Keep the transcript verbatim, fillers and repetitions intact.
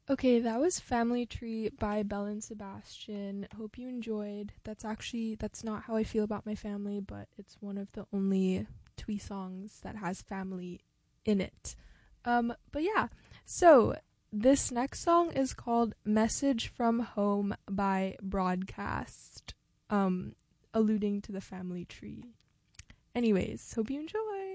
Okay, that was Family Tree by Belle and Sebastian. Hope you enjoyed. That's actually that's not how I feel about my family, but it's one of the only twee songs that has family in it. Um, but yeah. So, this next song is called Message from Home by Broadcast. Um, alluding to the family tree. Anyways, hope you enjoy.